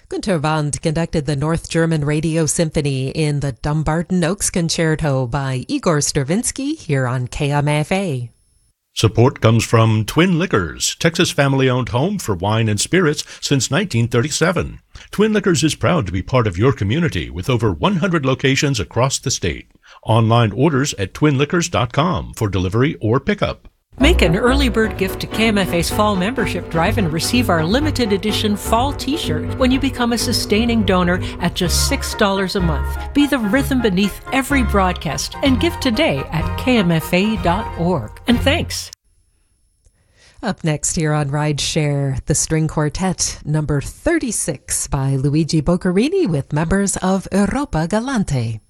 Günter Bond conducted the North German Radio Symphony in the Dumbarton Oaks Concerto by Igor Stravinsky here on KMFA. Support comes from Twin Liquors, Texas family-owned home for wine and spirits since 1937. Twin Liquors is proud to be part of your community with over 100 locations across the state. Online orders at twinliquors.com for delivery or pickup. Make an early bird gift to KMFA's Fall Membership Drive and receive our limited edition Fall T-shirt when you become a sustaining donor at just $6 a month. Be the rhythm beneath every broadcast and give today at kmfa.org. And thanks. Up next here on Ride Share, the String Quartet, number 36 by Luigi Boccherini with members of Europa Galante.